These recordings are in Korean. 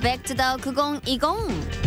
Back to the 9020.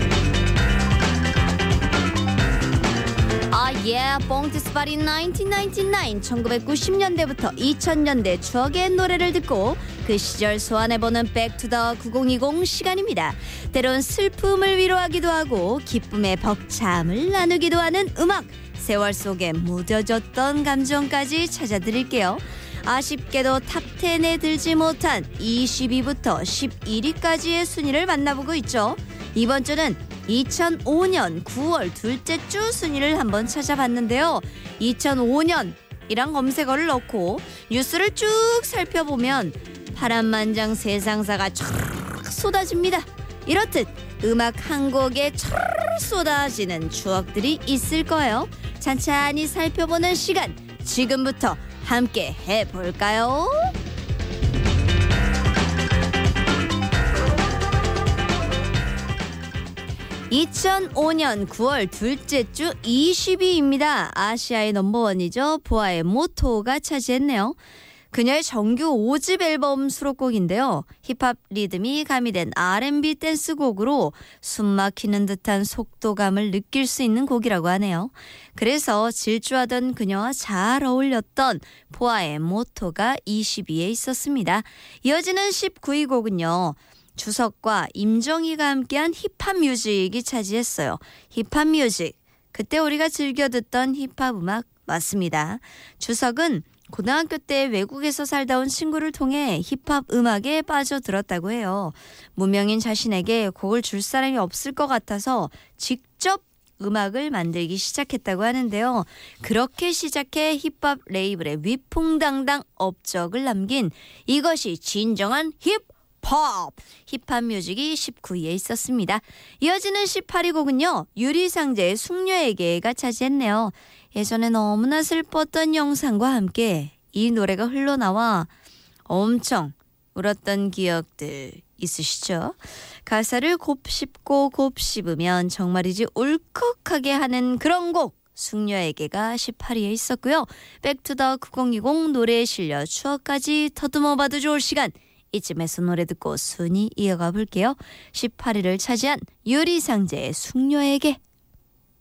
뽕티스파리 1999 1990년대부터 2000년대 추억의 노래를 듣고 그 시절 소환해보는 Back to the 9020 시간입니다. 때론 슬픔을 위로하기도 하고 기쁨의 벅참을 나누기도 하는 음악, 세월 속에 묻어졌던 감정까지 찾아드릴게요. 아쉽게도 탑10에 들지 못한 20위부터 11위까지의 순위를 만나보고 있죠. 이번 주는 2005년 9월 둘째 주 순위를 한번 찾아봤는데요. 2005년이란 검색어를 넣고 뉴스를 쭉 살펴보면 파란만장 세상사가 촤르륵 쏟아집니다. 이렇듯 음악 한 곡에 촤르륵 쏟아지는 추억들이 있을 거예요. 찬찬히 살펴보는 시간 지금부터 함께 해볼까요? 2005년 9월 둘째 주 20위입니다. 아시아의 넘버원이죠. 보아의 모토가 차지했네요. 그녀의 정규 5집 앨범 수록곡인데요. 힙합 리듬이 가미된 R&B 댄스곡으로 숨막히는 듯한 속도감을 느낄 수 있는 곡이라고 하네요. 그래서 질주하던 그녀와 잘 어울렸던 보아의 모토가 20위에 있었습니다. 이어지는 19위 곡은요. 주석과 임정희가 함께한 힙합 뮤직이 차지했어요. 힙합 뮤직. 그때 우리가 즐겨 듣던 힙합 음악 맞습니다. 주석은 고등학교 때 외국에서 살다 온 친구를 통해 힙합 음악에 빠져들었다고 해요. 무명인 자신에게 곡을 줄 사람이 없을 것 같아서 직접 음악을 만들기 시작했다고 하는데요. 그렇게 시작해 힙합 레이블의 위풍당당 업적을 남긴 이것이 진정한 힙합 뮤직이 19위에 있었습니다. 이어지는 18위 곡은요. 유리상자의 숙녀에게가 차지했네요. 예전에 너무나 슬펐던 영상과 함께 이 노래가 흘러나와 엄청 울었던 기억들 있으시죠? 가사를 곱씹고 곱씹으면 정말이지 울컥하게 하는 그런 곡 숙녀에게가 18위에 있었고요. 백투더 9020 노래에 실려 추억까지 더듬어봐도 좋을 시간 이쯤에서 노래 듣고 순위 이어가 볼게요. 18위를 차지한 유리상자의 숙녀에게.